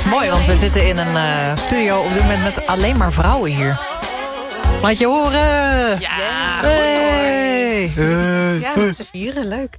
Mooi, want we zitten in een studio op dit moment met alleen maar vrouwen hier. Laat je horen! Ja, hey. Ja, met z'n vieren, leuk.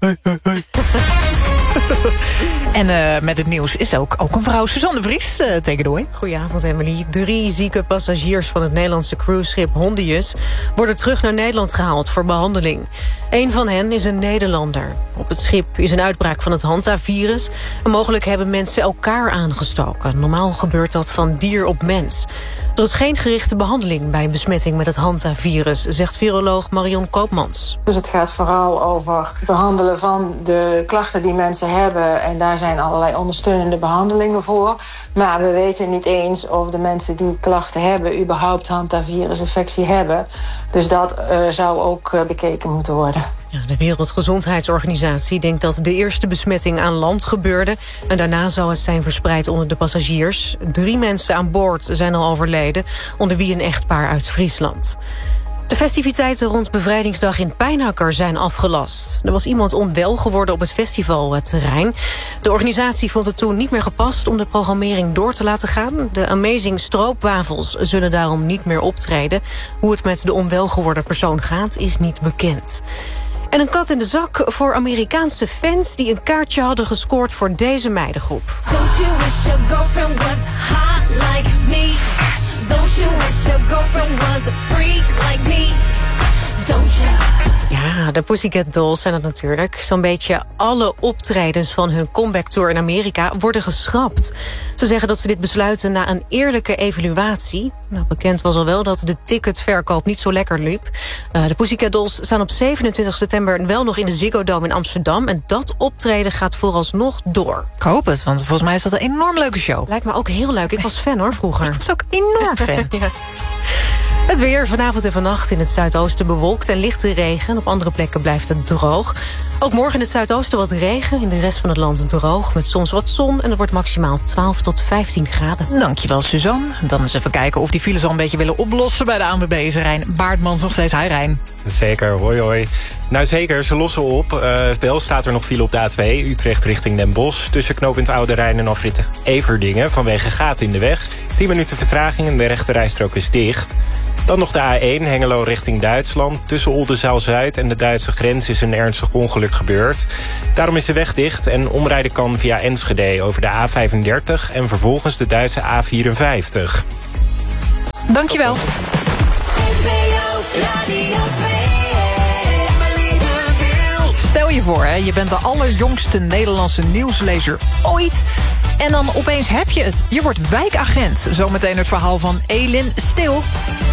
En met het nieuws is ook een vrouw, Suzanne de Vries, take it away. Goedenavond, Emily. 3 zieke passagiers van het Nederlandse cruiseschip Hondius worden terug naar Nederland gehaald voor behandeling. Een van hen is een Nederlander. Op het schip is een uitbraak van het Hanta-virus. En mogelijk hebben mensen elkaar aangestoken. Normaal gebeurt dat van dier op mens. Er is geen gerichte behandeling bij een besmetting met het Hanta-virus, zegt viroloog Marion Koopmans. Dus het gaat vooral over het behandelen van de klachten die mensen hebben. En daar zijn allerlei ondersteunende behandelingen voor. Maar we weten niet eens of de mensen die klachten hebben überhaupt Hanta-virusinfectie hebben. Dus dat zou ook bekeken moeten worden. Ja, de Wereldgezondheidsorganisatie denkt dat de eerste besmetting aan land gebeurde. En daarna zou het zijn verspreid onder de passagiers. 3 mensen aan boord zijn al overleden, onder wie een echtpaar uit Friesland. De festiviteiten rond Bevrijdingsdag in Pijnacker zijn afgelast. Er was iemand onwel geworden op het festivalterrein. De organisatie vond het toen niet meer gepast om de programmering door te laten gaan. De Amazing Stroopwafels zullen daarom niet meer optreden. Hoe het met de onwel geworden persoon gaat, is niet bekend. En een kat in de zak voor Amerikaanse fans die een kaartje hadden gescoord voor deze meidengroep. Don't you wish your girlfriend was hot like me? Don't you wish your girlfriend was a freak like me? Don't you? Ja, de Pussycat Dolls zijn het natuurlijk. Zo'n beetje alle optredens van hun comeback-tour in Amerika worden geschrapt. Ze zeggen dat ze dit besluiten na een eerlijke evaluatie. Nou, bekend was al wel dat de ticketverkoop niet zo lekker liep. De Pussycat Dolls staan op 27 september wel nog in de Ziggo Dome in Amsterdam. En dat optreden gaat vooralsnog door. Ik hoop het, want volgens mij is dat een enorm leuke show. Lijkt me ook heel leuk. Ik was fan hoor, vroeger. Ik was ook enorm fan. Ja. Het weer vanavond en vannacht in het zuidoosten bewolkt en lichte regen. Op andere plekken blijft het droog. Ook morgen in het zuidoosten wat regen. In de rest van het land droog met soms wat zon. En het wordt maximaal 12 tot 15 graden. Dankjewel, Suzanne. Dan eens even kijken of die files al een beetje willen oplossen bij de ANWB. Is Rijn Baartmans nog steeds. Hi Rijn. Zeker, hoi hoi. Nou zeker, ze lossen op. Wel staat er nog file op de A2, Utrecht richting Den Bosch. Tussen knooppunt Oude Rijn en afrit Everdingen vanwege gaten in de weg. 10 minuten vertraging en de rechterrijstrook is dicht. Dan nog de A1, Hengelo richting Duitsland. Tussen Oldenzaal-Zuid en de Duitse grens is een ernstig ongeluk gebeurd. Daarom is de weg dicht en omrijden kan via Enschede over de A35... en vervolgens de Duitse A54. Dankjewel. Stel je voor, hè, je bent de allerjongste Nederlandse nieuwslezer ooit. En dan opeens heb je het. Je wordt wijkagent. Zometeen het verhaal van Elin Stil.